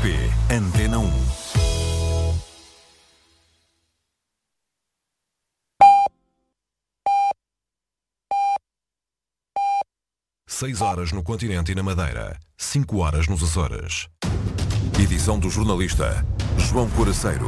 RTP Antena 1. Seis horas no continente e na Madeira, 5 horas nos Açores. Edição do jornalista João Coraceiro.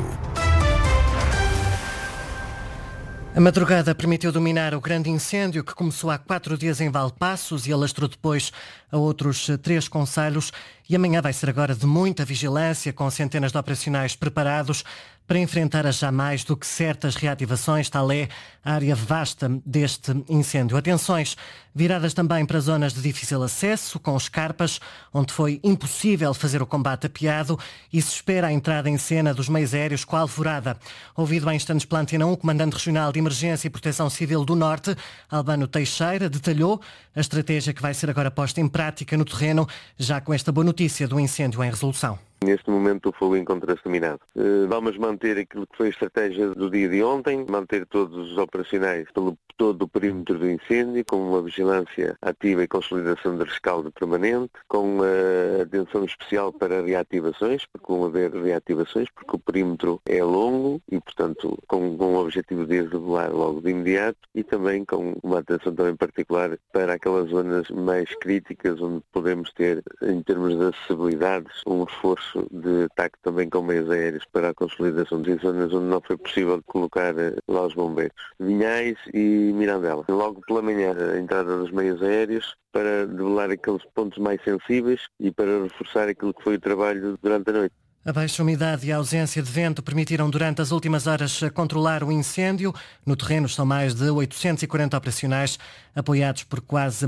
A madrugada permitiu dominar o grande incêndio que começou há 4 dias em Valpaços e alastrou depois a outros 3 concelhos. E amanhã vai ser agora de muita vigilância, com centenas de operacionais preparados para enfrentar as já mais do que certas reativações, tal é a área vasta deste incêndio. Atenções viradas também para zonas de difícil acesso, com escarpas, onde foi impossível fazer o combate apeado e se espera a entrada em cena dos meios aéreos com a Alvorada. Ouvido há instantes pela Antena 1, o Comandante Regional de Emergência e Proteção Civil do Norte, Albano Teixeira, detalhou a estratégia que vai ser agora posta em prática no terreno, já com esta boa notícia do incêndio em resolução. Neste momento o fogo encontra-se dominado. Vamos manter aquilo que foi a estratégia do dia de ontem, manter todos os operacionais pelo todo o perímetro do incêndio, com uma vigilância ativa e consolidação de rescaldo permanente, com atenção especial para reativações, porque vão haver reativações, porque o perímetro é longo e, portanto, com o objetivo de isolar logo de imediato e também com uma atenção também particular para aquelas zonas mais críticas onde podemos ter, em termos de acessibilidades, um reforço de ataque também com meios aéreos para a consolidação de zonas onde não foi possível colocar lá os bombeiros. Vinhais e Mirandela. Logo pela manhã, a entrada dos meios aéreos para debelar aqueles pontos mais sensíveis e para reforçar aquilo que foi o trabalho durante a noite. A baixa umidade e a ausência de vento permitiram durante as últimas horas controlar o incêndio. No terreno estão mais de 840 operacionais, apoiados por quase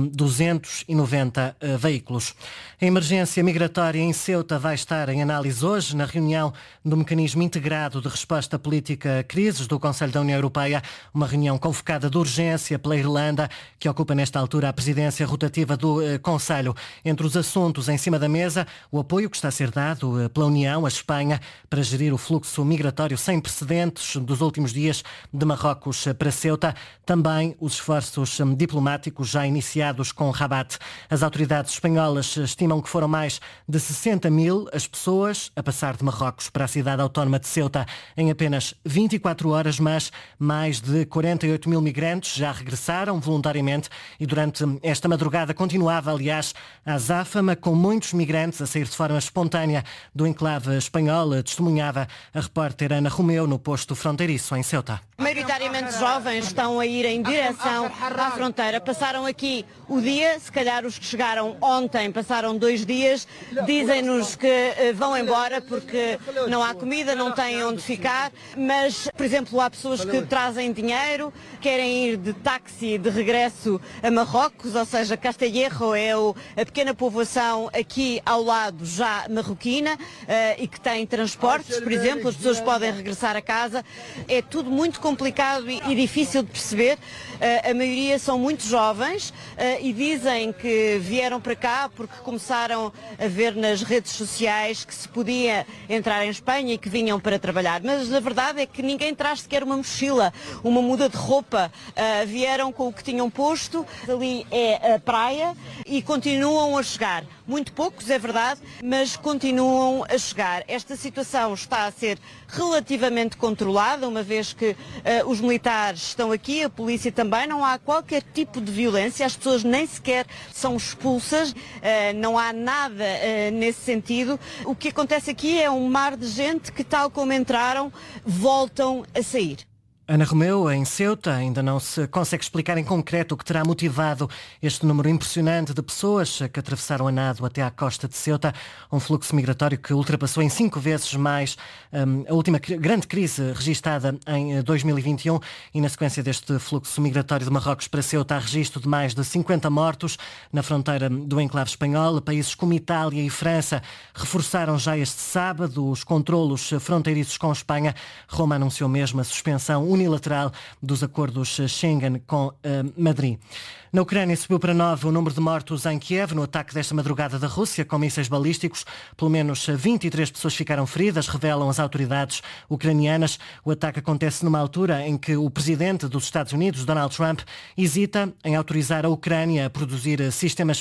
290 veículos. A emergência migratória em Ceuta vai estar em análise hoje na reunião do Mecanismo Integrado de Resposta Política a Crises do Conselho da União Europeia, uma reunião convocada de urgência pela Irlanda, que ocupa nesta altura a presidência rotativa do Conselho. Entre os assuntos em cima da mesa, o apoio que está a ser dado pela União a Espanha para gerir o fluxo migratório sem precedentes dos últimos dias de Marrocos para Ceuta. Também os esforços diplomáticos já iniciados com Rabat. As autoridades espanholas estimam que foram mais de 60 mil as pessoas a passar de Marrocos para a cidade autónoma de Ceuta em apenas 24 horas, mas mais de 48 mil migrantes já regressaram voluntariamente e durante esta madrugada continuava, aliás, a azáfama, com muitos migrantes a sair de forma espontânea do enclave espanhola, testemunhava a repórter Ana Romeu no posto fronteiriço em Ceuta. Maioritariamente jovens estão a ir em direção à fronteira. Passaram aqui o dia, se calhar os que chegaram ontem passaram 2 dias, dizem-nos que vão embora porque não há comida, não têm onde ficar, mas, por exemplo, há pessoas que trazem dinheiro, querem ir de táxi de regresso a Marrocos, ou seja, Castellerro é a pequena povoação aqui ao lado já marroquina e que tem transportes, por exemplo, as pessoas podem regressar a casa. É tudo muito complicado e difícil de perceber. A maioria são muito jovens e dizem que vieram para cá porque começaram a ver nas redes sociais que se podia entrar em Espanha e que vinham para trabalhar. Mas a verdade é que ninguém traz sequer uma mochila, uma muda de roupa. Vieram com o que tinham posto. Ali é a praia e continuam a chegar. Muito poucos, é verdade, mas continuam a chegar. Esta situação está a ser relativamente controlada, uma vez que os militares estão aqui, a polícia também, não há qualquer tipo de violência, as pessoas nem sequer são expulsas, não há nada nesse sentido. O que acontece aqui é um mar de gente que, tal como entraram, voltam a sair. Ana Romeu, em Ceuta, ainda não se consegue explicar em concreto o que terá motivado este número impressionante de pessoas que atravessaram a nado até à costa de Ceuta, um fluxo migratório que ultrapassou em 5 vezes mais a última grande crise registada em 2021 e na sequência deste fluxo migratório de Marrocos para Ceuta há registro de mais de 50 mortos na fronteira do enclave espanhol. Países como Itália e França reforçaram já este sábado os controlos fronteiriços com Espanha. Roma anunciou mesmo a suspensão unilateral dos acordos Schengen com Madrid. Na Ucrânia subiu para 9 o número de mortos em Kiev no ataque desta madrugada da Rússia com mísseis balísticos. Pelo menos 23 pessoas ficaram feridas, revelam as autoridades ucranianas. O ataque acontece numa altura em que o presidente dos Estados Unidos, Donald Trump, hesita em autorizar a Ucrânia a produzir sistemas